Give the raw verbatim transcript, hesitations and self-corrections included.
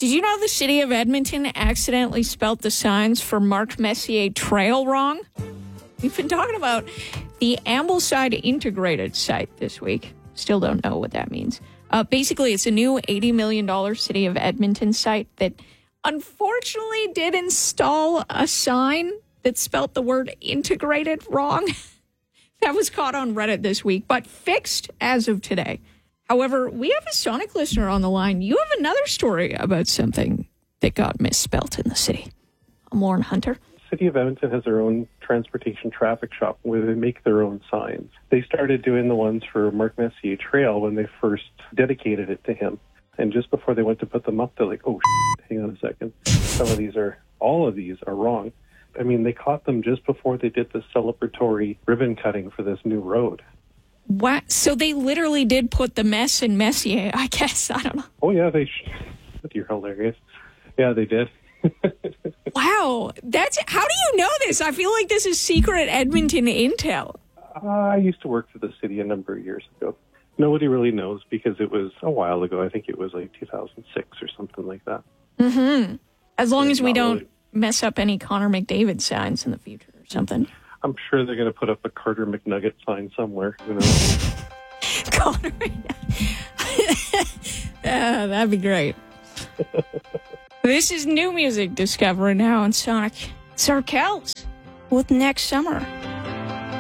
Did you know the city of Edmonton accidentally spelt the signs for Mark Messier Trail wrong? We've been talking about the Ambleside Integrated site this week. Still don't know what that means. Uh, basically, it's a new eighty million dollars City of Edmonton site that unfortunately did install a sign that spelt the word integrated wrong. That was caught on Reddit this week, but fixed as of today. However, we have a Sonic listener on the line. You have another story about something that got misspelt in the city. I'm Lauren Hunter. The City of Edmonton has their own transportation traffic shop where they make their own signs. They started doing the ones for Mark Messier Trail when they first dedicated it to him. And just before they went to put them up, they're like, oh, shit, hang on a second. Some of these are, all of these are wrong. I mean, they caught them just before they did the celebratory ribbon cutting for this new road. What? So they literally did put the mess in Messier, I guess. I don't know. Oh, yeah, they sh- You're hilarious. Yeah, they did. Wow. That's how do you know this? I feel like this is secret Edmonton intel. Uh, I used to work for the city a number of years ago. Nobody really knows because it was a while ago. I think it was like two thousand six or something like that. Mm-hmm. As long it's as we don't really... mess up any Connor McDavid signs in the future or something. I'm sure they're going to put up a Carter McNugget sign somewhere. You know? Connor Yeah, that'd be great. This is new music discovery now on Sonic. Sarkels with Next Summer.